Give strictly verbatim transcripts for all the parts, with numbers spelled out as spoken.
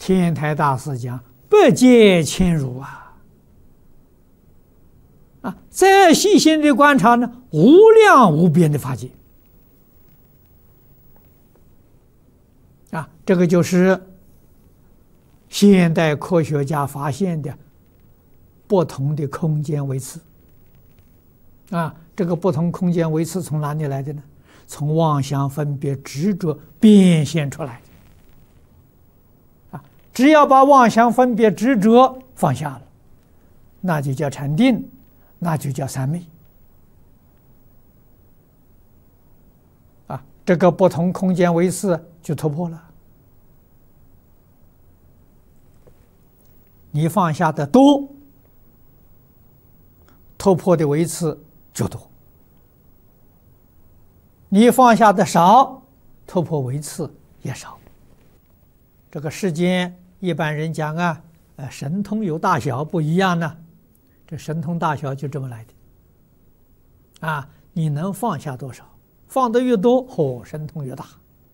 天台大师讲百劫千辱啊！啊，再细心的观察呢，无量无边的法界啊，这个就是现代科学家发现的不同的空间维次啊。这个不同空间维次从哪里来的呢？从妄想分别执着变现出来的啊！只要把妄想分别执着放下了，那就叫禅定，那就叫三昧啊！这个不同空间维次就突破了。你放下的多，突破的维次就多；你放下的少，突破维次也少。这个世间一般人讲啊，呃，神通有大小不一样呢。这神通大小就这么来的啊！你能放下多少，放得越多，嚯、哦，神通越大。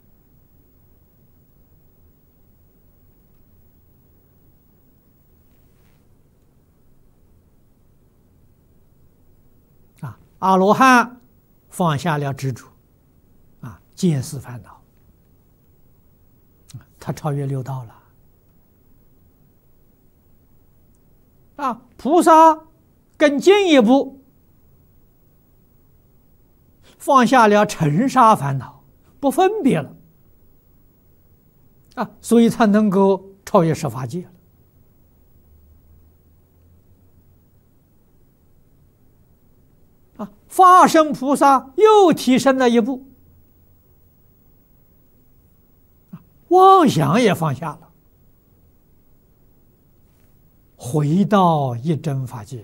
啊，阿罗汉放下了执着，啊，见思烦恼，他超越六道了。啊，菩萨更进一步，放下了尘沙烦恼，不分别了，啊，所以他能够超越十法界了。啊，法身菩萨又提升了一步，妄想也放下了。回到一真法界，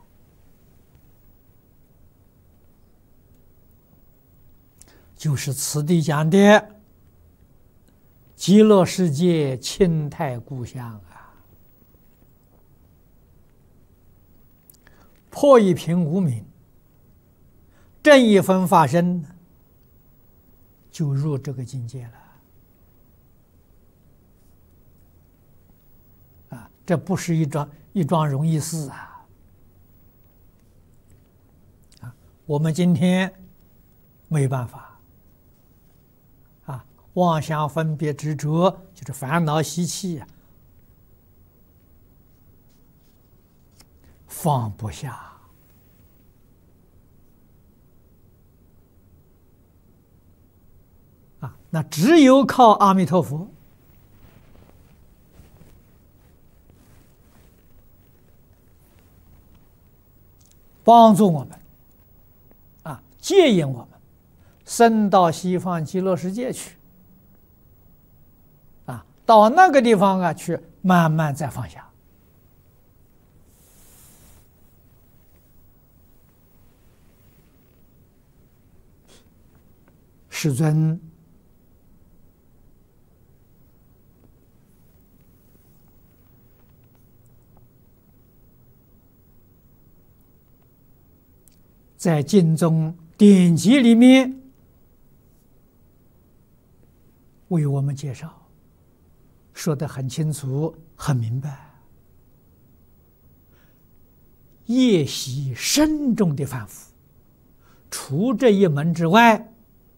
就是此地讲的极乐世界清泰故乡啊！破一品无明，正一分法身，就入这个境界了。这不是一桩一桩容易事啊！啊，我们今天没办法啊，妄想分别执着就是烦恼习气呀，放不下啊，那只有靠阿弥陀佛。帮助我们，啊，接引我们，升到西方极乐世界去，啊，到那个地方啊去，慢慢再放下。世尊在经中典籍里面为我们介绍，说得很清楚、很明白。业习深重的凡夫，除这一门之外，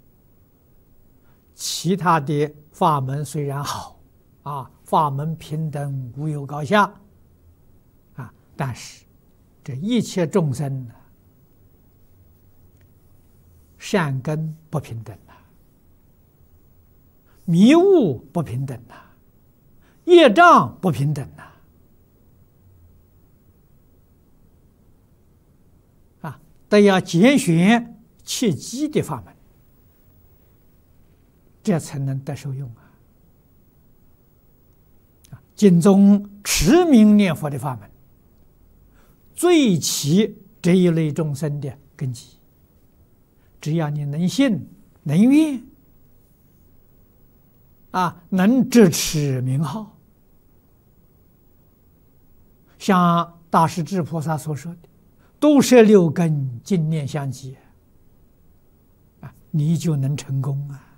其他的法门虽然好啊，法门平等，无有高下啊，但是这一切众生呢，善根不平等呐、啊，迷雾不平等呐、啊，业障不平等呐、啊，啊，都要拣选切机的法门，这才能得受用啊！啊，经中持名念佛的法门，最起这一类众生的根基。只要你能信能愿啊，能执持名号，像大势至菩萨所说的都摄六根，净念相继啊，你就能成功啊。